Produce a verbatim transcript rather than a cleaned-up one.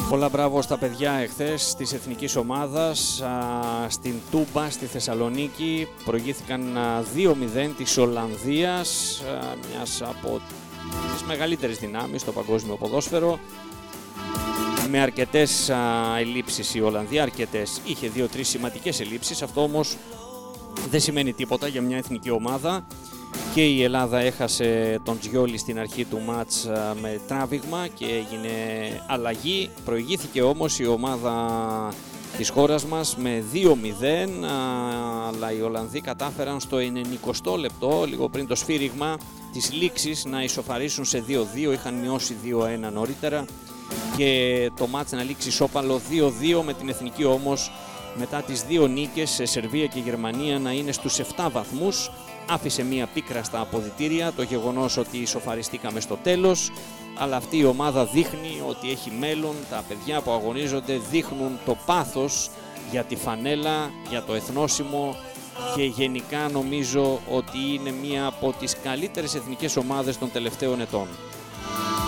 Πολλά μπράβο στα παιδιά εχθές της εθνικής ομάδας α, στην Τούμπα στη Θεσσαλονίκη. Προηγήθηκαν δύο μηδέν της Ολλανδίας, α, μιας από τις μεγαλύτερες δυνάμεις στο παγκόσμιο ποδόσφαιρο. Με αρκετές α, ελλείψεις η Ολλανδία, αρκετές. Είχε δύο-τρεις σημαντικές ελλείψεις, αυτό όμως δεν σημαίνει τίποτα για μια εθνική ομάδα. Και η Ελλάδα έχασε τον Τζιόλι στην αρχή του μάτς με τράβηγμα και έγινε αλλαγή. Προηγήθηκε όμως η ομάδα της χώρας μας με δύο μηδέν, αλλά οι Ολλανδοί κατάφεραν στο ενενηκοστό λεπτό, λίγο πριν το σφύριγμα της λήξης, να ισοφαρίσουν σε δύο δύο. Είχαν μειώσει δύο ένα νωρίτερα και το μάτς να λήξει ισόπαλο δύο δύο, με την εθνική όμως μετά τις δύο νίκες σε Σερβία και Γερμανία να είναι στους επτά βαθμούς. Άφησε μία πίκρα στα αποδυτήρια το γεγονός ότι ισοφαριστήκαμε στο τέλος, αλλά αυτή η ομάδα δείχνει ότι έχει μέλλον. Τα παιδιά που αγωνίζονται δείχνουν το πάθος για τη φανέλα, για το εθνόσημο και γενικά νομίζω ότι είναι μία από τις καλύτερες εθνικές ομάδες των τελευταίων ετών.